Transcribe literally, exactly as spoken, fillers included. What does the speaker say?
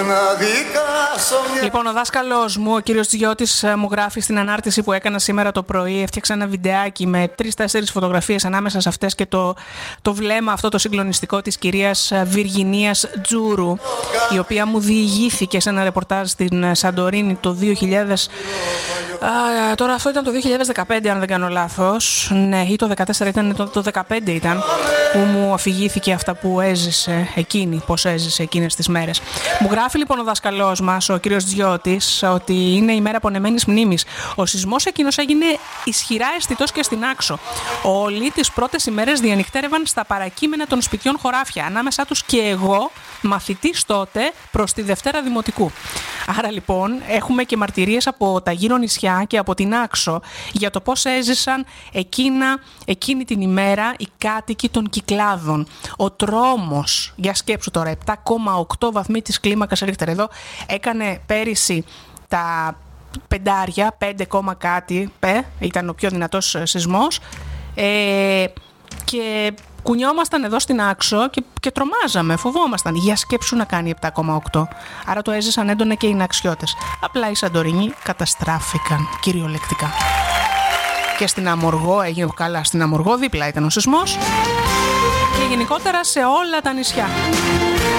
Λοιπόν, ο δάσκαλος μου, ο κύριος Τζιώτης, μου γράφει στην ανάρτηση που έκανα σήμερα το πρωί. Έφτιαξα ένα βιντεάκι με τρεις-τέσσερις φωτογραφίες, ανάμεσα σε αυτές και το, το βλέμμα αυτό το συγκλονιστικό της κυρίας Βιργινίας Τζούρου, η οποία μου διηγήθηκε σε ένα ρεπορτάζ στην Σαντορίνη το δύο χιλιάδες. Α, τώρα αυτό ήταν το δύο χιλιάδες δεκαπέντε, αν δεν κάνω λάθος. Ναι, ή το δεκατέσσερα ήταν, το, το δεκαπέντε ήταν, που μου αφηγήθηκε αυτά που έζησε εκείνη, πώς έζησε εκείνες τις μέρες. Μου γράφει λοιπόν ο δάσκαλός μας, ο κύριος Τζιώτης, ότι είναι η μέρα πονεμένης μνήμης. Ο σεισμός εκείνος έγινε ισχυρά αισθητός και στην Άξο. Όλοι τις πρώτες ημέρες διανυκτέρευαν στα παρακείμενα των σπιτιών χωράφια, ανάμεσά τους και εγώ, μαθητής τότε, προς τη Δευτέρα Δημοτικού. Άρα λοιπόν έχουμε και μαρτυρίες από τα γύρω νησιά και από την Άξο για το πώς έζησαν εκείνα, εκείνη την ημέρα οι κάτοικοι των Κυκλάδων. Ο τρόμος, για σκέψου τώρα, επτά κόμμα οκτώ βαθμοί της κλίμακας Ρίχτερ εδώ, έκανε πέρυσι τα πεντάρια, πέντε κόμμα κάτι, πέ, ήταν ο πιο δυνατός σεισμός, ε, και κουνιόμασταν εδώ στην Άξο και, και τρομάζαμε, φοβόμασταν. Για σκέψου να κάνει επτά κόμμα οκτώ. Άρα το έζησαν έντονα και οι Ναξιώτες. Απλά οι Σαντορινοί καταστράφηκαν κυριολεκτικά. Και στην Αμοργό, έγινε καλά, στην Αμοργό δίπλα ήταν ο σεισμός. Και γενικότερα σε όλα τα νησιά.